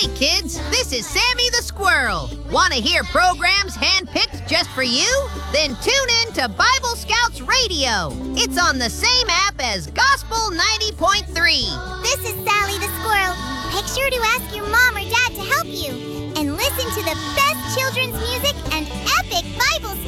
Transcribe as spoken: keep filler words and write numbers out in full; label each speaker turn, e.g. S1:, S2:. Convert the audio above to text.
S1: Hi, kids. This is Sammy the Squirrel. Want to hear programs handpicked just for you? Then tune in to Bible Scouts Radio. It's on the same app as Gospel ninety point three.
S2: This is Sally the Squirrel. Make sure to ask your mom or dad to help you. And listen to the best children's music and epic Bible